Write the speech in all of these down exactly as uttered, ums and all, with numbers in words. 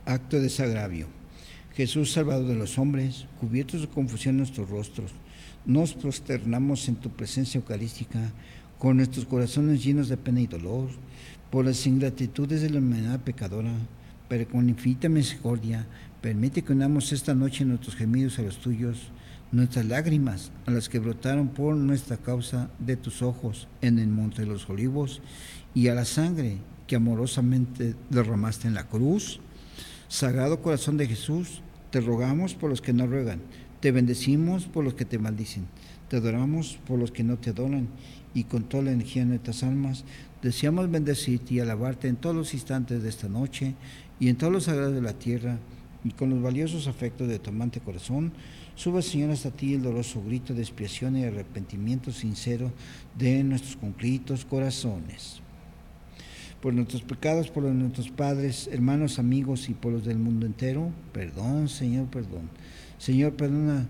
Acto de desagravio. Jesús, Salvador de los hombres, cubiertos de confusión nuestros rostros, nos prosternamos en tu presencia eucarística, con nuestros corazones llenos de pena y dolor, por las ingratitudes de la humanidad pecadora, pero con infinita misericordia, permite que unamos esta noche nuestros gemidos a los tuyos, nuestras lágrimas a las que brotaron por nuestra causa de tus ojos en el monte de los olivos, y a la sangre que amorosamente derramaste en la cruz. Sagrado corazón de Jesús, te rogamos por los que no ruegan, te bendecimos por los que te maldicen, te adoramos por los que no te adoran, y con toda la energía de nuestras almas deseamos bendecirte y alabarte en todos los instantes de esta noche y en todos los sagrados de la tierra, y con los valiosos afectos de tu amante corazón, suba, Señor, hasta ti el doloroso grito de expiación y arrepentimiento sincero de nuestros contritos corazones. Por nuestros pecados, por los de nuestros padres, hermanos, amigos y por los del mundo entero, perdón, Señor, perdón. Señor, perdona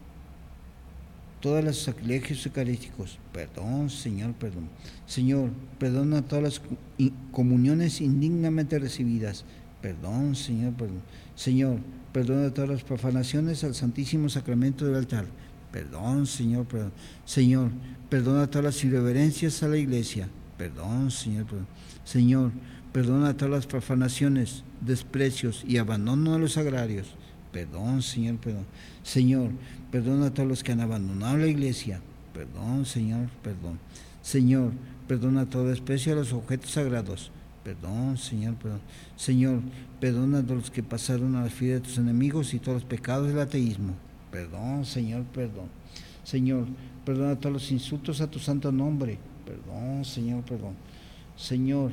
todos los sacrilegios eucarísticos, perdón, Señor, perdón. Señor, perdona todas las comuniones indignamente recibidas, perdón, Señor, perdón. Señor, perdona todas las profanaciones al Santísimo Sacramento del altar, perdón, Señor, perdón. Señor, perdona todas las irreverencias a la Iglesia, perdón, Señor, perdón. Señor, perdona todas las profanaciones, desprecios y abandono de los sagrarios, perdón, Señor, perdón. Señor, perdona a todos los que han abandonado la Iglesia, perdón, Señor, perdón. Señor, perdona todo desprecio a los objetos sagrados, perdón, Señor, perdón. Señor, perdona a todos los que pasaron a la fila de tus enemigos y todos los pecados del ateísmo, perdón, Señor, perdón. Señor, perdona todos los insultos a tu santo nombre, perdón, Señor, perdón. Señor,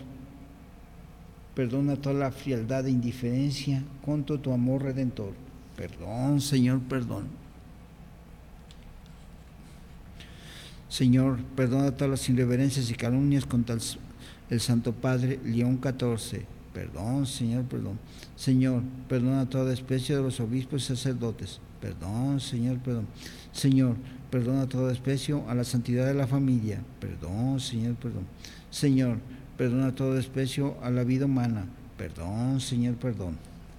perdona toda la frialdad e indiferencia contra tu amor redentor, perdón, Señor, perdón. Señor, perdona todas las irreverencias y calumnias contra el, el Santo Padre León catorce, perdón, Señor, perdón. Señor, perdona toda desprecio de los obispos y sacerdotes, perdón, Señor, perdón. Señor, perdona todo desprecio a la santidad de la familia, perdón, Señor, perdón. Señor, perdona todo desprecio a la vida humana, perdón, Señor, perdón.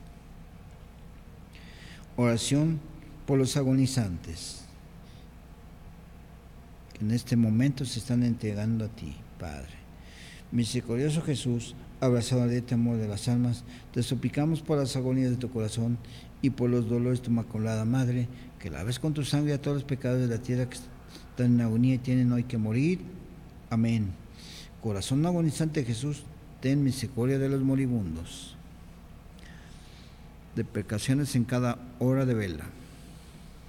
Oración por los agonizantes que en este momento se están entregando a ti, Padre. Misericordioso Jesús, abrazador de este amor de las almas, te suplicamos por las agonías de tu corazón y por los dolores de tu Inmaculada Madre, que laves con tu sangre a todos los pecados de la tierra que están en agonía y tienen hoy que morir. Amén. Corazón agonizante de Jesús, ten misericordia de los moribundos. De precauciones en cada hora de vela.